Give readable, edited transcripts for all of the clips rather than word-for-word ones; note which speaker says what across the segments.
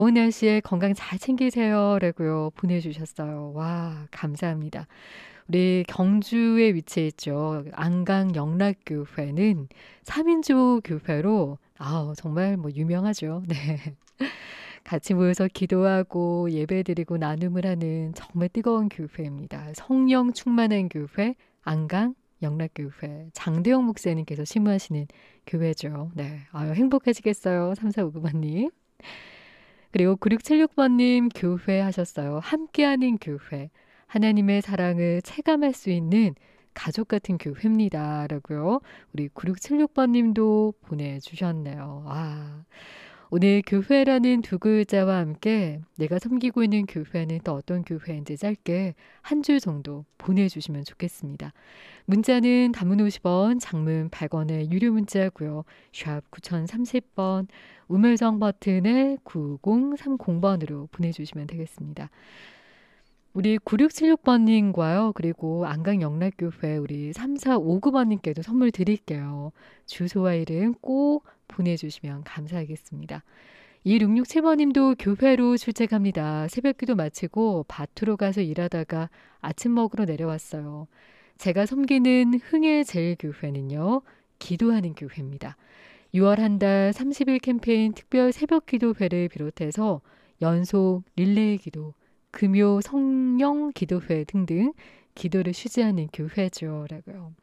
Speaker 1: 좋은 날씨에 건강 잘 챙기세요. 라고요. 보내주셨어요. 와, 감사합니다. 우리 경주에 위치해 있죠. 안강 영락교회는 3인조 교회로 정말 뭐 유명하죠. 네. 같이 모여서 기도하고 예배드리고 나눔을 하는 정말 뜨거운 교회입니다. 성령 충만한 교회, 안강 영락교회, 장대영 목사님께서 심무하시는 교회죠. 네, 행복하시겠어요. 3459번님. 그리고 9676번님 교회 하셨어요. 함께하는 교회. 하나님의 사랑을 체감할 수 있는 가족 같은 교회입니다. 라고요. 우리 9676번님도 보내주셨네요. 오늘 교회라는 두 글자와 함께 내가 섬기고 있는 교회는 또 어떤 교회인지 짧게 한 줄 정도 보내주시면 좋겠습니다. 문자는 단문 50원, 장문 100원의 유료 문자고요. 샵 9030번, 우물정 버튼에 9030번으로 보내주시면 되겠습니다. 우리 9676번님과요. 그리고 안강 영락교회 우리 3459번님께도 선물 드릴게요. 주소와 이름 꼭 보내주시면 감사하겠습니다. 2667번님도 교회로 출첵합니다. 새벽기도 마치고 밭으로 가서 일하다가 아침 먹으러 내려왔어요. 제가 섬기는 흥해제일교회는요. 기도하는 교회입니다. 6월 한 달 30일 캠페인 특별 새벽기도회를 비롯해서 연속 릴레이 기도, 금요 성령 기도회 등등 기도를 쉬지 않는 교회죠. 라고요.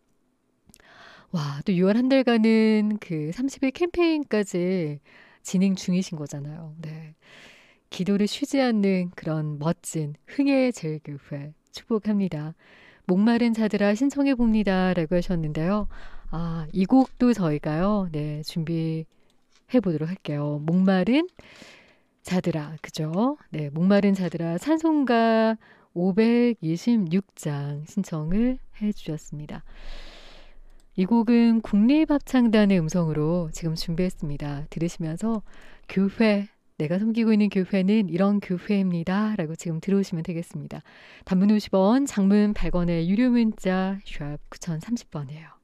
Speaker 1: 와, 또 6월 한 달간은 그 30일 캠페인까지 진행 중이신 거잖아요. 네. 기도를 쉬지 않는 그런 멋진 흥의 제일교회 축복합니다. 목마른 자들아 신청해 봅니다. 라고 하셨는데요. 이 곡도 저희가요. 네, 준비해 보도록 할게요. 목마른 자들아, 그죠? 네, 목마른 자들아 찬송가 526장 신청을 해 주셨습니다. 이 곡은 국립합창단의 음성으로 지금 준비했습니다. 들으시면서 교회, 내가 섬기고 있는 교회는 이런 교회입니다. 라고 지금 들어오시면 되겠습니다. 단문 50원, 장문 100원의 유료 문자 샵 9030번이에요.